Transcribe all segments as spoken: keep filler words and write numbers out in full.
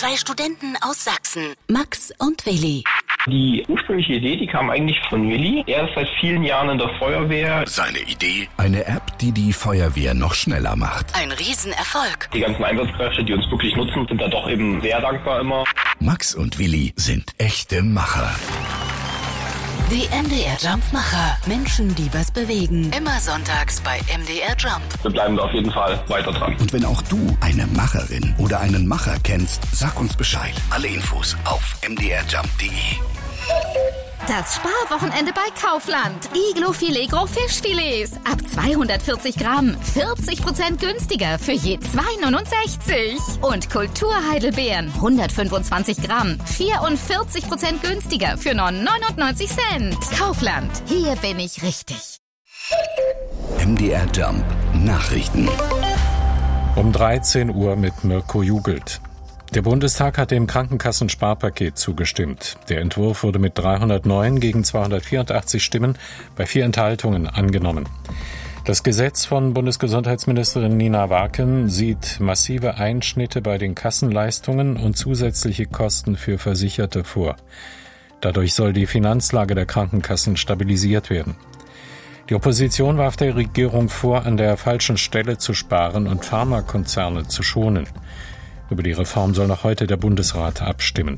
Zwei Studenten aus Sachsen, Max und Willi. Die ursprüngliche Idee, die kam eigentlich von Willi. Er ist seit vielen Jahren in der Feuerwehr. Seine Idee? Eine App, die die Feuerwehr noch schneller macht. Ein Riesenerfolg. Die ganzen Einsatzkräfte, die uns wirklich nutzen, sind da doch eben sehr dankbar immer. Max und Willi sind echte Macher. Die M D R Jump-Macher. Menschen, die was bewegen. Immer sonntags bei M D R Jump. Wir bleiben da auf jeden Fall weiter dran. Und wenn auch du eine Macherin oder einen Macher kennst, sag uns Bescheid. Alle Infos auf m d r jump punkt d e. Das Sparwochenende bei Kaufland. Iglo Filet Gros Fischfilets. Ab zweihundertvierzig Gramm. vierzig Prozent günstiger für je zwei neunundsechzig. Und Kulturheidelbeeren. hundertfünfundzwanzig Gramm. vierundvierzig Prozent günstiger für nur neunundneunzig Cent. Kaufland. Hier bin ich richtig. M D R Jump. Nachrichten. Um dreizehn Uhr mit Mirko Jugelt. Der Bundestag hat dem Krankenkassensparpaket zugestimmt. Der Entwurf wurde mit dreihundertneun gegen zweihundertvierundachtzig Stimmen bei vier Enthaltungen angenommen. Das Gesetz von Bundesgesundheitsministerin Nina Warken sieht massive Einschnitte bei den Kassenleistungen und zusätzliche Kosten für Versicherte vor. Dadurch soll die Finanzlage der Krankenkassen stabilisiert werden. Die Opposition warf der Regierung vor, an der falschen Stelle zu sparen und Pharmakonzerne zu schonen. Über die Reform soll noch heute der Bundesrat abstimmen.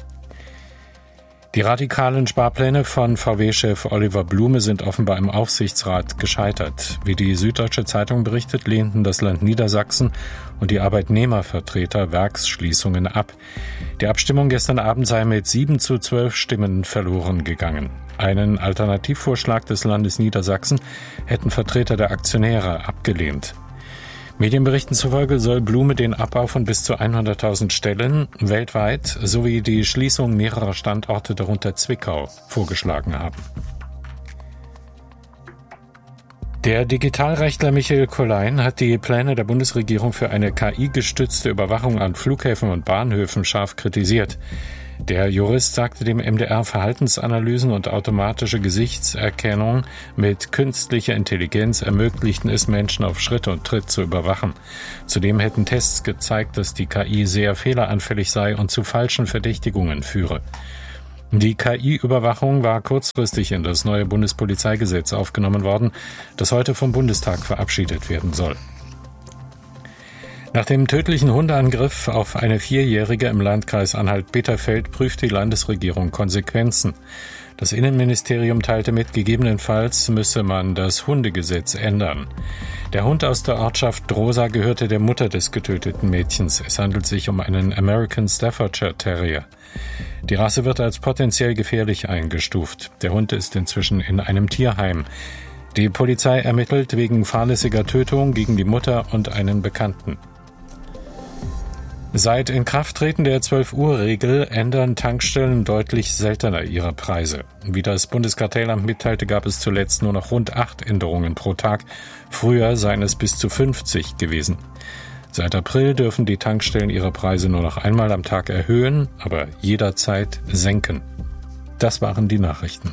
Die radikalen Sparpläne von V W-Chef Oliver Blume sind offenbar im Aufsichtsrat gescheitert. Wie die Süddeutsche Zeitung berichtet, lehnten das Land Niedersachsen und die Arbeitnehmervertreter Werksschließungen ab. Die Abstimmung gestern Abend sei mit sieben zu zwölf Stimmen verloren gegangen. Einen Alternativvorschlag des Landes Niedersachsen hätten Vertreter der Aktionäre abgelehnt. Medienberichten zufolge soll Blume den Abbau von bis zu hunderttausend Stellen weltweit sowie die Schließung mehrerer Standorte, darunter Zwickau, vorgeschlagen haben. Der Digitalrechtler Michael Kollein hat die Pläne der Bundesregierung für eine K I-gestützte Überwachung an Flughäfen und Bahnhöfen scharf kritisiert. Der Jurist sagte dem M D R, Verhaltensanalysen und automatische Gesichtserkennung mit künstlicher Intelligenz ermöglichten es, Menschen auf Schritt und Tritt zu überwachen. Zudem hätten Tests gezeigt, dass die K I sehr fehleranfällig sei und zu falschen Verdächtigungen führe. Die K I-Überwachung war kurzfristig in das neue Bundespolizeigesetz aufgenommen worden, das heute vom Bundestag verabschiedet werden soll. Nach dem tödlichen Hundeangriff auf eine Vierjährige im Landkreis Anhalt-Bitterfeld prüft die Landesregierung Konsequenzen. Das Innenministerium teilte mit, gegebenenfalls müsse man das Hundegesetz ändern. Der Hund aus der Ortschaft Drosa gehörte der Mutter des getöteten Mädchens. Es handelt sich um einen American Staffordshire Terrier. Die Rasse wird als potenziell gefährlich eingestuft. Der Hund ist inzwischen in einem Tierheim. Die Polizei ermittelt wegen fahrlässiger Tötung gegen die Mutter und einen Bekannten. Seit Inkrafttreten der zwölf-Uhr-Regel ändern Tankstellen deutlich seltener ihre Preise. Wie das Bundeskartellamt mitteilte, gab es zuletzt nur noch rund acht Änderungen pro Tag. Früher seien es bis zu fünfzig gewesen. Seit April dürfen die Tankstellen ihre Preise nur noch einmal am Tag erhöhen, aber jederzeit senken. Das waren die Nachrichten.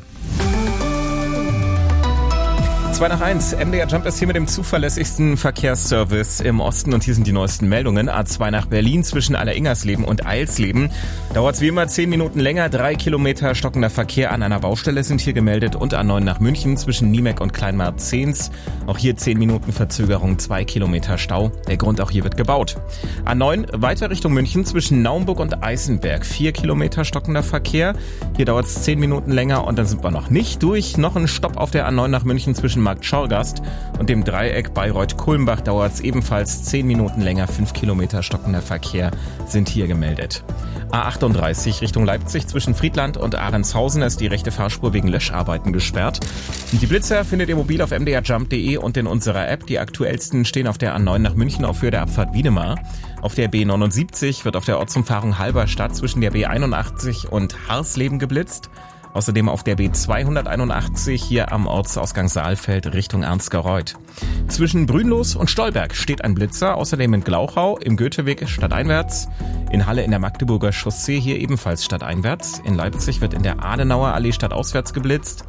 zwei nach eins. M D R Jump ist hier mit dem zuverlässigsten Verkehrsservice im Osten und hier sind die neuesten Meldungen. A zwei nach Berlin zwischen Alleringersleben und Eilsleben. Dauert es wie immer zehn Minuten länger. Drei Kilometer stockender Verkehr an einer Baustelle sind hier gemeldet und A neun nach München zwischen Niemek und Kleinmarzehns. Auch hier zehn Minuten Verzögerung, zwei Kilometer Stau. Der Grund, auch hier wird gebaut. A neun weiter Richtung München zwischen Naumburg und Eisenberg. Vier Kilometer stockender Verkehr. Hier dauert es zehn Minuten länger und dann sind wir noch nicht durch. Noch ein Stopp auf der A neun nach München zwischen Markt Schorgast und dem Dreieck Bayreuth-Kulmbach dauert es ebenfalls zehn Minuten länger. fünf Kilometer stockender Verkehr sind hier gemeldet. A achtunddreißig Richtung Leipzig zwischen Friedland und Ahrentshausen ist die rechte Fahrspur wegen Löscharbeiten gesperrt. Die Blitzer findet ihr mobil auf m d r jump punkt d e und in unserer App. Die aktuellsten stehen auf der A neun nach München auf Höhe der Abfahrt Wiedemar. Auf der B neunundsiebzig wird auf der Ortsumfahrung Halberstadt zwischen der B einundachtzig und Harsleben geblitzt. Außerdem auf der B zweihunderteinundachtzig hier am Ortsausgang Saalfeld Richtung Ernstgereuth. Zwischen Brünlos und Stolberg steht ein Blitzer, außerdem in Glauchau, im Goetheweg stadteinwärts, in Halle in der Magdeburger Chaussee hier ebenfalls stadteinwärts. In Leipzig wird in der Adenauer Allee stadtauswärts geblitzt.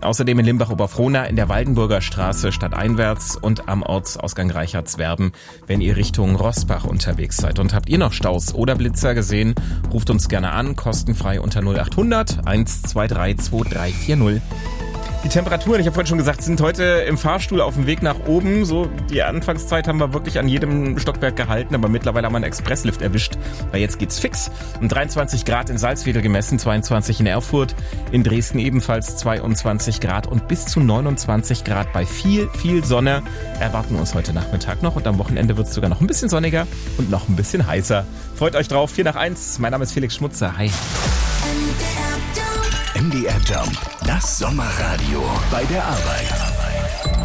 Außerdem in Limbach-Oberfrohna in der Waldenburger Straße stadteinwärts und am Ortsausgang Reichardswerben, wenn ihr Richtung Rossbach unterwegs seid. Und habt ihr noch Staus oder Blitzer gesehen, ruft uns gerne an, kostenfrei unter null acht hundert eins zwei drei zwei drei vier null. Die Temperaturen, ich habe vorhin schon gesagt, sind heute im Fahrstuhl auf dem Weg nach oben. So, die Anfangszeit haben wir wirklich an jedem Stockwerk gehalten, aber mittlerweile haben wir einen Expresslift erwischt, weil jetzt geht's fix. Um dreiundzwanzig Grad in Salzwedel gemessen, zweiundzwanzig in Erfurt, in Dresden ebenfalls zweiundzwanzig Grad und bis zu neunundzwanzig Grad bei viel, viel Sonne erwarten uns heute Nachmittag noch und am Wochenende wird's sogar noch ein bisschen sonniger und noch ein bisschen heißer. Freut euch drauf, vier nach eins. Mein Name ist Felix Schmutzer. Hi. M D R Jump, das Sommerradio bei der Arbeit.